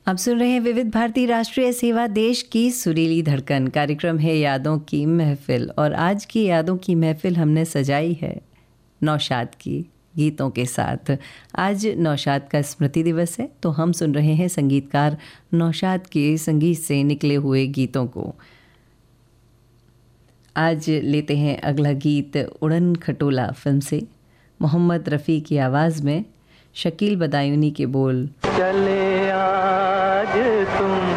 आप सुन रहे हैं विविध भारती राष्ट्रीय सेवा, देश की सुरीली धड़कन। कार्यक्रम है यादों की महफिल और आज की यादों की महफिल हमने सजाई है नौशाद की गीतों के साथ। आज नौशाद का स्मृति दिवस है तो हम सुन रहे हैं संगीतकार नौशाद के संगीत से निकले हुए गीतों को। आज लेते हैं अगला गीत उड़न खटोला फिल्म से, मोहम्मद रफ़ी की आवाज़ में, शकील बदायूनी के बोल। चले आज तुम